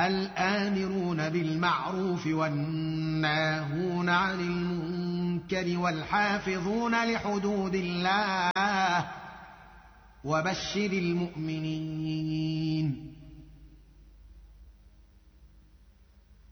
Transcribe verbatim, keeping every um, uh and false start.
الآمرون بالمعروف والناهون عن المنكر والحافظون لحدود الله وبشر المؤمنين